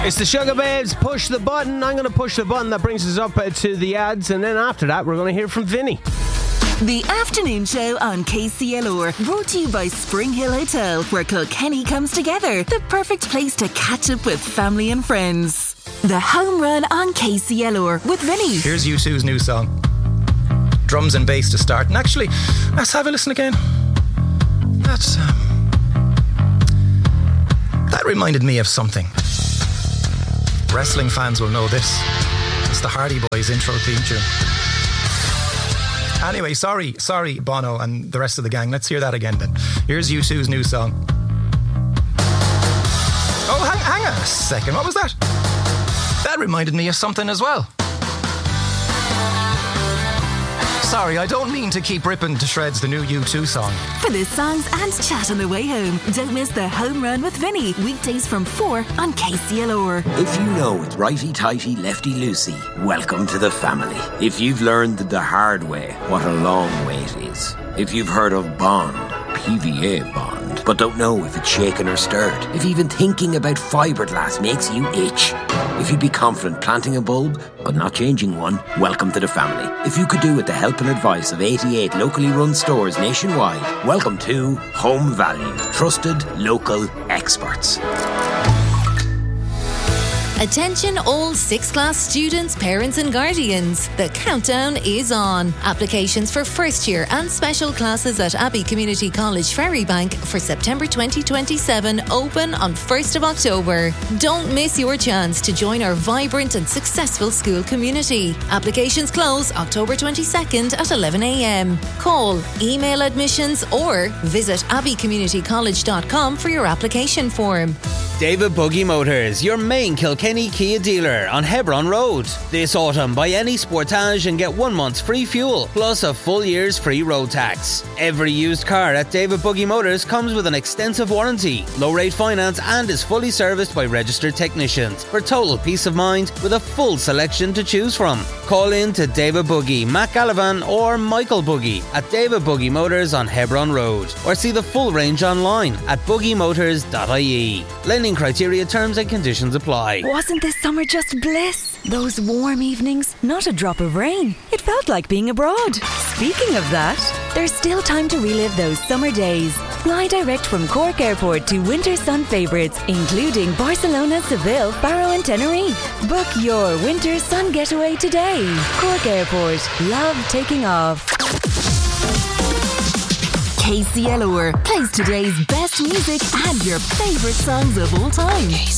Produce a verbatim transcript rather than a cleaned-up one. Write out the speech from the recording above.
It's the Sugababes. Push the button. I'm going to push the button that brings us up uh, to the ads, and then after that, we're going to hear from Vinny. The afternoon show on K C L R, brought to you by Spring Hill Hotel, where Kilkenny comes together. The perfect place to catch up with family and friends. The Home Run on K C L R with Vinny. Here's U two's new song. Drums and bass to start. And actually, let's have a listen again. That's um, that reminded me of something. Wrestling fans will know this. It's the Hardy Boys intro theme tune. Anyway, sorry, sorry, Bono and the rest of the gang. Let's hear that again then. Here's U two's new song. Oh, hang, hang on a second. What was that? That reminded me of something as well. Sorry, I don't mean to keep ripping to shreds the new U two song. For the songs and chat on the way home, don't miss the Home Run with Vinny, weekdays from four on K C L R. If you know it's righty-tighty, lefty-loosey, welcome to the family. If you've learned the hard way, what a long way it is. If you've heard of Bond, P V A Bond, but don't know if it's shaken or stirred. If even thinking about fiberglass makes you itch. If you'd be confident planting a bulb, but not changing one, welcome to the family. If you could do with the help and advice of eighty-eight locally run stores nationwide, welcome to Home Value. Trusted local experts. Attention all sixth class students, parents and guardians. The countdown is on. Applications for first year and special classes at Abbey Community College Ferrybank for September twenty twenty-seven open on first of October. Don't miss your chance to join our vibrant and successful school community. Applications close October twenty-second at eleven a.m. Call, email admissions or visit abbey community college dot com for your application form. David Buggy Motors, your main Kilkenny Kia dealer on Hebron Road. This autumn, buy any Sportage and get one month's free fuel, plus a full year's free road tax. Every used car at David Buggy Motors comes with an extensive warranty, low-rate finance and is fully serviced by registered technicians for total peace of mind with a full selection to choose from. Call in to David Buggy, Matt Gallivan or Michael Buggy at David Buggy Motors on Hebron Road, or see the full range online at buggy motors dot I E. Lending criteria, terms and conditions apply. Wasn't this summer just bliss? Those warm evenings, not a drop of rain. It felt like being abroad. Speaking of that, there's still time to relive those summer days. Fly direct from Cork Airport to winter sun favourites, including Barcelona, Seville, Faro and Tenerife. Book your winter sun getaway today. Cork Airport. Love taking off. K C L R plays today's best music and your favourite songs of all time.